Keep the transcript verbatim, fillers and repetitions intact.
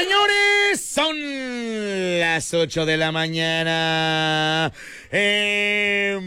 señores, son las ocho de la mañana. En